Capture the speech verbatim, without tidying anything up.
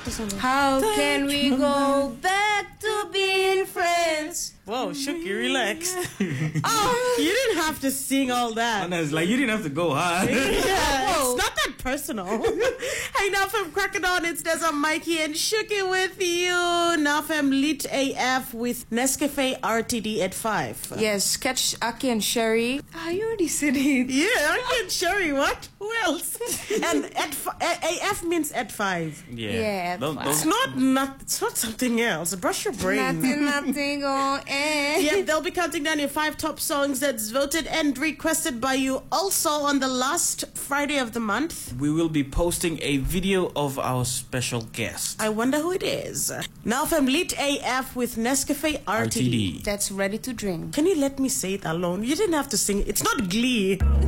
How can we go back to being friends? Whoa, Shuki, relax. Oh, you didn't have to sing all that. Honest, like you didn't have to go hard. Yeah, it's not that personal. Hey, now from Crocodile, it's there's a Mikey and Shuki with you. Now from Lit A F with Nescafe R T D at five. Yes, catch Aki and Sherry. Ah, you already said it. Yeah, Aki and Sherry, what? Who else? And at f- A F means at five. Yeah. Yeah, at Don't- five. don't- It's not, not, it's not something else. Brush your brain. Nothing, nothing on air. Yeah, they'll be counting down your five top songs that's voted and requested by you. Also, on the last Friday of the month, We will be posting a video of our special guest. I wonder who it is. Now from Lit A F with Nescafe R T D. R T D. That's ready to drink. Can you let me say it alone? You didn't have to sing it. It's not Glee.